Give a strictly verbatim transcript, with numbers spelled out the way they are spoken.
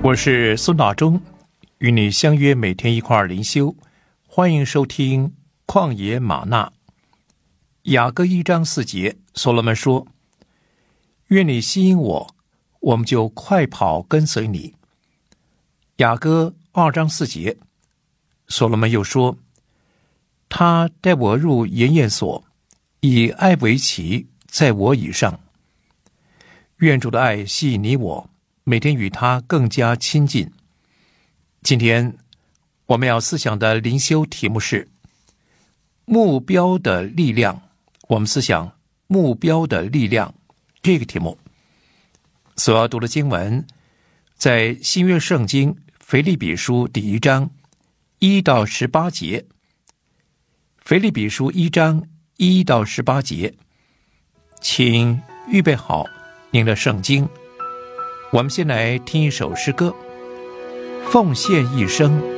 我是孙大中，与你相约每天一块灵修，欢迎收听旷野吗哪。雅歌一章四节，所罗门说：愿你吸引我，我们就快跑跟随你。雅歌二章四节，所罗门又说：他带我入筵宴所，以爱为旗，在我以上。愿主的爱吸引你我，每天与他更加亲近。今天我们要思想的灵修题目是目标的力量。我们思想目标的力量这个题目。所要读的经文在新约圣经腓立比书第一章一到十八节。腓立比书一章一到十八节，请预备好您的圣经。我们先来听一首诗歌，奉献一生